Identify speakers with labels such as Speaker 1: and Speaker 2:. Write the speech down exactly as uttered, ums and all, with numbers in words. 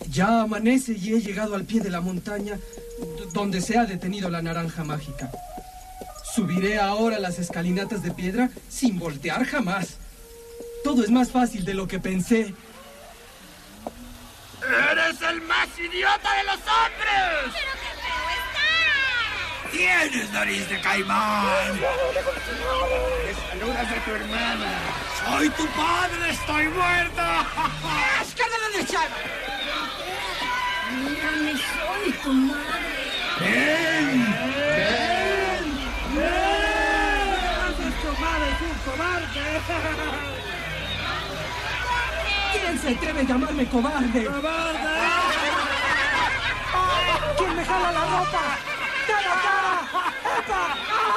Speaker 1: Ya amanece y he llegado al pie de la montaña donde se ha detenido la naranja mágica. Subiré ahora las escalinatas de piedra sin voltear jamás. Todo es más fácil de lo que pensé.
Speaker 2: ¡Eres el más idiota de los hombres!
Speaker 3: ¡Pero qué feo estás!
Speaker 2: ¡Tienes nariz de caimán! ¡Me saludas a tu hermana! ¡Soy tu padre! ¡Estoy muerta!
Speaker 1: ¡Escándalo de Chava!
Speaker 3: Mírame, soy tu madre.
Speaker 2: ¡Ven!
Speaker 1: ¡Ven! ¡Ven!
Speaker 2: ¡Tu madre es un cobarde!
Speaker 1: ¿Quién se atreve a llamarme cobarde?
Speaker 2: ¡Cobarde!
Speaker 1: ¿Quién me jala la ropa? ¡Cara, cara! ¡Epa! ¡Ah!